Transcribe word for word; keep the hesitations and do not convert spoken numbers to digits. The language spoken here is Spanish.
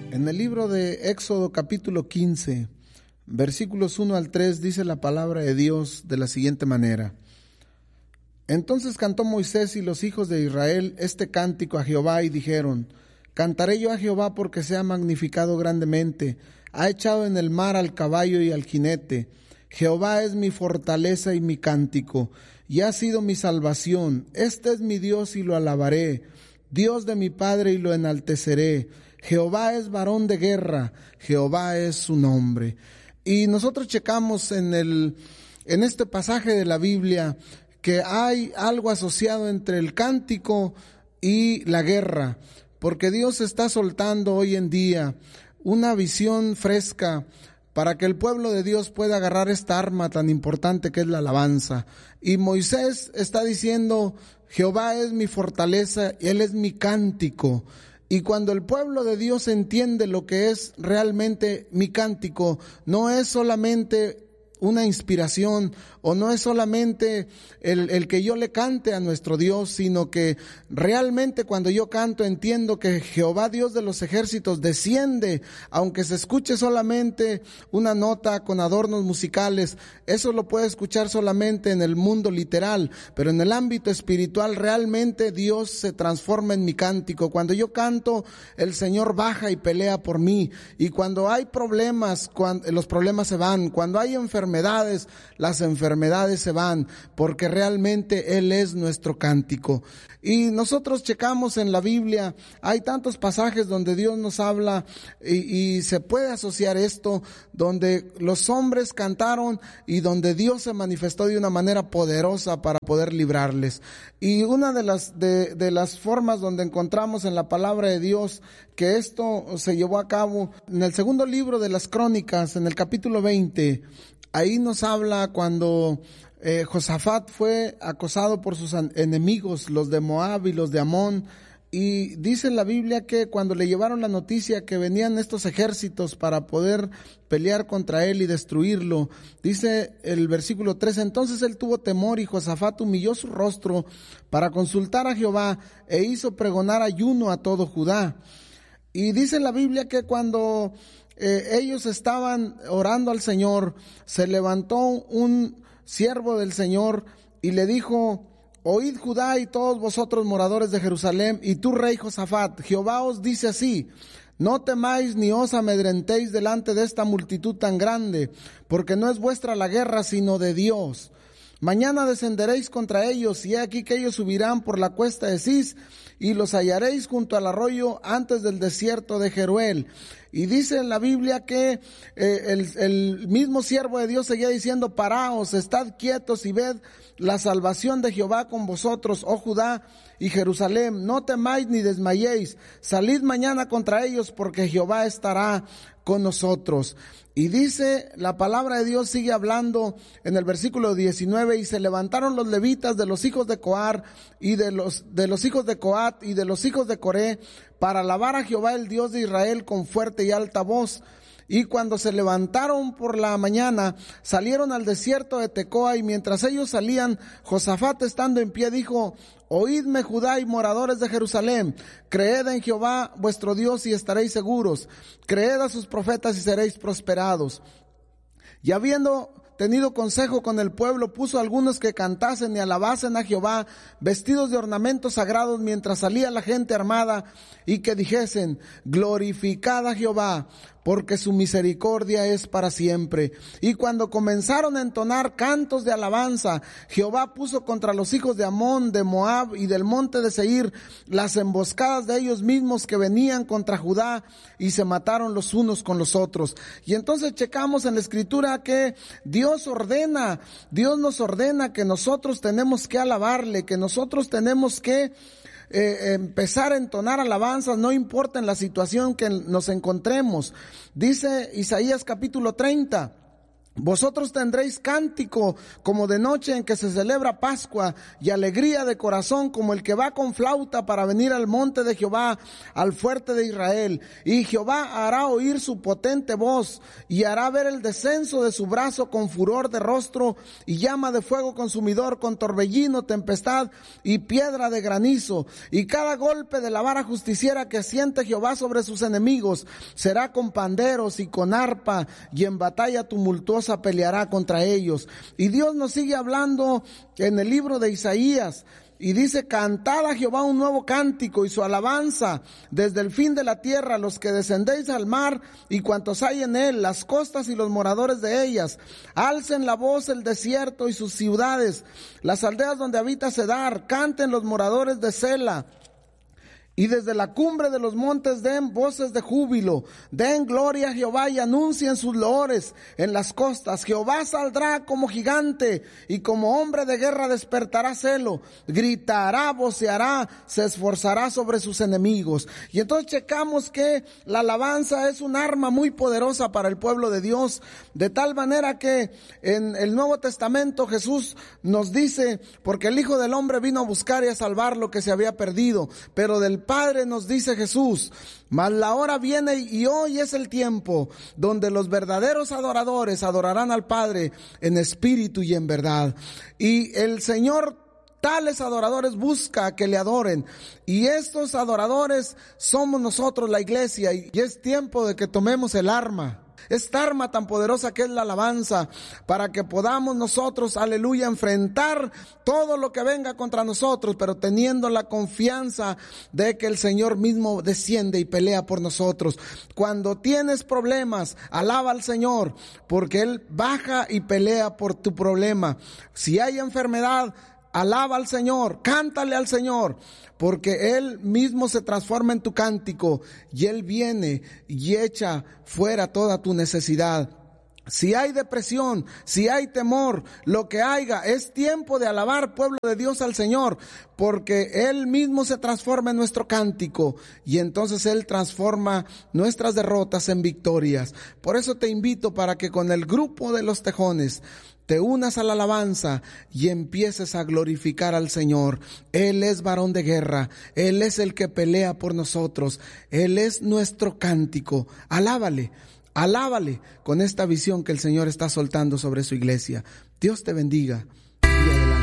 En el libro de Éxodo capítulo quince, versículos uno al tres, dice la palabra de Dios de la siguiente manera: Entonces cantó Moisés y los hijos de Israel este cántico a Jehová y dijeron: Cantaré yo a Jehová porque se ha magnificado grandemente, ha echado en el mar al caballo y al jinete. Jehová es mi fortaleza y mi cántico, y ha sido mi salvación. Este es mi Dios y lo alabaré, Dios de mi Padre y lo enalteceré. Jehová es varón de guerra, Jehová es su nombre. Y nosotros checamos en el, en este pasaje de la Biblia que hay algo asociado entre el cántico y la guerra, porque Dios está soltando hoy en día una visión fresca para que el pueblo de Dios pueda agarrar esta arma tan importante que es la alabanza. Y Moisés está diciendo: Jehová es mi fortaleza y Él es mi cántico. Y cuando el pueblo de Dios entiende lo que es realmente mi cántico, no es solamente una inspiración o no es solamente el, el que yo le cante a nuestro Dios, sino que realmente cuando yo canto entiendo que Jehová Dios de los ejércitos desciende, aunque se escuche solamente una nota con adornos musicales. Eso lo puede escuchar solamente en el mundo literal, pero en el ámbito espiritual realmente Dios se transforma en mi cántico. Cuando yo canto, el Señor baja y pelea por mí, y cuando hay problemas, cuando, los problemas se van, cuando hay enfermedades, las enfermedades se van, porque realmente Él es nuestro cántico. Y nosotros checamos en la Biblia, hay tantos pasajes donde Dios nos habla y, y se puede asociar esto, donde los hombres cantaron y donde Dios se manifestó de una manera poderosa para poder librarles. Y una de las, de, de las formas donde encontramos en la palabra de Dios que esto se llevó a cabo, en el segundo libro de las Crónicas, en el capítulo veinte, ahí nos habla cuando eh, Josafat fue acosado por sus enemigos, los de Moab y los de Amón, y dice la Biblia que cuando le llevaron la noticia que venían estos ejércitos para poder pelear contra él y destruirlo, dice el versículo tres, entonces él tuvo temor y Josafat humilló su rostro para consultar a Jehová e hizo pregonar ayuno a todo Judá. Y dice la Biblia que cuando eh, ellos estaban orando al Señor, se levantó un siervo del Señor y le dijo: Oíd Judá y todos vosotros moradores de Jerusalén, y tú rey Josafat, Jehová os dice así: no temáis ni os amedrentéis delante de esta multitud tan grande, porque no es vuestra la guerra, sino de Dios. Mañana descenderéis contra ellos, y he aquí que ellos subirán por la cuesta de Cis, y los hallaréis junto al arroyo antes del desierto de Jeruel. Y dice en la Biblia que eh, el, el mismo siervo de Dios seguía diciendo: paraos, estad quietos y ved la salvación de Jehová con vosotros, oh Judá y Jerusalén. No temáis ni desmayéis, salid mañana contra ellos, porque Jehová estará con nosotros. Y dice la palabra de Dios, sigue hablando en el versículo diecinueve: y se levantaron los levitas de los hijos de Coar y de los, de los hijos de Coat y de los hijos de Coré para alabar a Jehová el Dios de Israel con fuerte y alta voz. Y cuando se levantaron por la mañana, salieron al desierto de Tecoa, y mientras ellos salían, Josafat estando en pie dijo: Oídme Judá y moradores de Jerusalén, creed en Jehová vuestro Dios y estaréis seguros, creed a sus profetas y seréis prosperados. Y habiendo tenido consejo con el pueblo, puso algunos que cantasen y alabasen a Jehová, vestidos de ornamentos sagrados, mientras salía la gente armada, y que dijesen: glorificad a Jehová, porque su misericordia es para siempre. Y cuando comenzaron a entonar cantos de alabanza, Jehová puso contra los hijos de Amón, de Moab y del monte de Seir las emboscadas de ellos mismos que venían contra Judá, y se mataron los unos con los otros. Y entonces checamos en la escritura que Dios ordena, Dios nos ordena que nosotros tenemos que alabarle, que nosotros tenemos que Eh, empezar a entonar alabanzas, no importa en la situación que nos encontremos. Dice Isaías capítulo treinta: Vosotros tendréis cántico como de noche en que se celebra Pascua, y alegría de corazón como el que va con flauta para venir al monte de Jehová, al fuerte de Israel. Y Jehová hará oír su potente voz, y hará ver el descenso de su brazo con furor de rostro, y llama de fuego consumidor, con torbellino, tempestad y piedra de granizo. Y cada golpe de la vara justiciera que siente Jehová sobre sus enemigos será con panderos y con arpa, y en batalla tumultuosa peleará contra ellos. Y Dios nos sigue hablando en el libro de Isaías y dice: cantad a Jehová un nuevo cántico y su alabanza desde el fin de la tierra, los que descendéis al mar y cuantos hay en él, las costas y los moradores de ellas. Alcen la voz el desierto y sus ciudades, las aldeas donde habita Cedar. Canten los moradores de Sela. Y desde la cumbre de los montes den voces de júbilo, den gloria a Jehová y anuncien sus loores en las costas. Jehová saldrá como gigante y como hombre de guerra despertará celo, gritará, voceará, se esforzará sobre sus enemigos. Y entonces checamos que la alabanza es un arma muy poderosa para el pueblo de Dios, de tal manera que en el Nuevo Testamento Jesús nos dice: porque el Hijo del Hombre vino a buscar y a salvar lo que se había perdido, pero del Padre nos dice Jesús: mas la hora viene y hoy es el tiempo donde los verdaderos adoradores adorarán al Padre en espíritu y en verdad. Y el Señor tales adoradores busca que le adoren, y estos adoradores somos nosotros, la iglesia, y es tiempo de que tomemos el arma. Esta arma tan poderosa que es la alabanza, para que podamos nosotros, aleluya, enfrentar todo lo que venga contra nosotros, pero teniendo la confianza de que el Señor mismo desciende y pelea por nosotros. Cuando tienes problemas, alaba al Señor, porque Él baja y pelea por tu problema. Si hay enfermedad, alaba al Señor, cántale al Señor, porque Él mismo se transforma en tu cántico y Él viene y echa fuera toda tu necesidad. Si hay depresión, si hay temor, lo que haya, es tiempo de alabar, pueblo de Dios, al Señor, porque Él mismo se transforma en nuestro cántico y entonces Él transforma nuestras derrotas en victorias. Por eso te invito para que con el grupo de los tejones te unas a la alabanza y empieces a glorificar al Señor. Él es varón de guerra, Él es el que pelea por nosotros, Él es nuestro cántico. Alábale, alábale con esta visión que el Señor está soltando sobre su iglesia. Dios te bendiga.